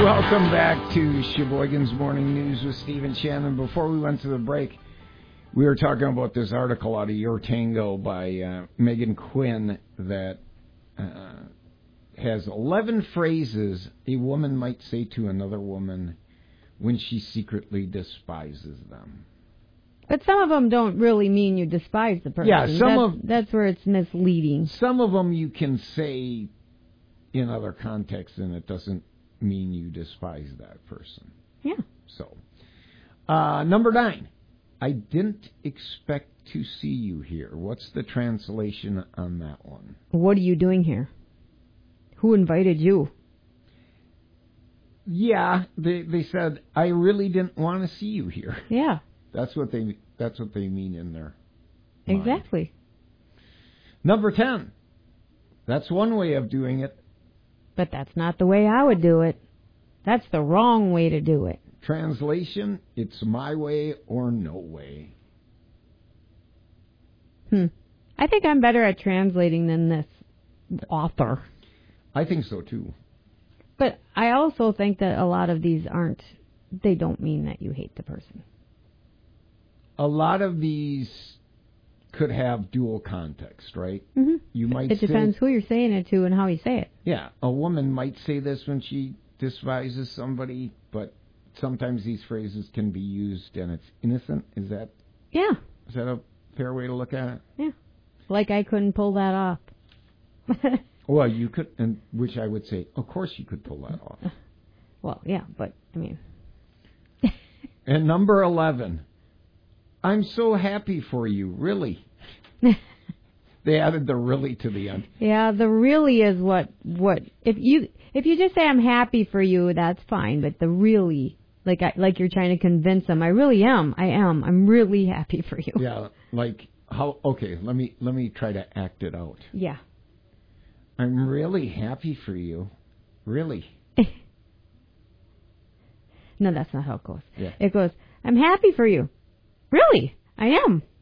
Welcome back to Sheboygan's Morning News with Steve and Shannon. Before we went to the break, we were talking about this article out of Your Tango by Megan Quinn that has 11 phrases a woman might say to another woman when she secretly despises them. But some of them don't really mean you despise the person. Yeah, that's where it's misleading. Some of them you can say in other contexts, and it doesn't mean you despise that person. Yeah. So, number 9. I didn't expect to see you here. What's the translation on that one? What are you doing here? Who invited you? Yeah, they said, I really didn't want to see you here. Yeah. That's what they mean in their mind. Exactly. Number 10. That's one way of doing it. But that's not the way I would do it. That's the wrong way to do it. Translation, it's my way or no way. I think I'm better at translating than this author. I think so, too. But I also think that a lot of these they don't mean that you hate the person. A lot of these could have dual context, right? Mm-hmm. You might It depends who you're saying it to and how you say it. Yeah, a woman might say this when she despises somebody, but sometimes these phrases can be used and it's innocent. Is that a fair way to look at it? Yeah. Like I couldn't pull that off. Well, you could, and which I would say, of course you could pull that off. Well, yeah, but, I mean. And number 11, I'm so happy for you, really. They added the really to the end. Yeah, the really is what if you just say I'm happy for you, that's fine, but the really, like you're trying to convince them, I really am. I'm really happy for you. Yeah, like how? Okay, let me try to act it out. Yeah. I'm really happy for you, really. No, that's not how it goes. Yeah. It goes, I'm happy for you, really. I am.